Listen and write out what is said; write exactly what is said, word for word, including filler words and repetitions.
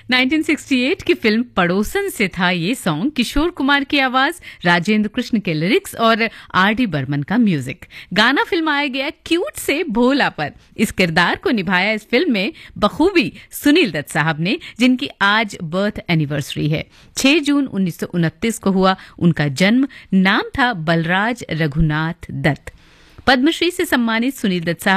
उन्नीस सौ अड़सठ की फिल्म पड़ोसन से था ये सॉन्ग। किशोर कुमार की आवाज, राजेंद्र कृष्ण के लिरिक्स और आर डी बर्मन का म्यूजिक। गाना फिल्माया गया क्यूट से भोला पर। इस किरदार को निभाया इस फिल्म में बखूबी सुनील दत्त साहब ने, जिनकी आज बर्थ एनिवर्सरी है। छह जून उन्नीस सौ उनतीस को हुआ उनका जन्म। नाम था बलराज रघुनाथ दत्त। पद्मश्री से सम्मानित सुनील दत्त साहब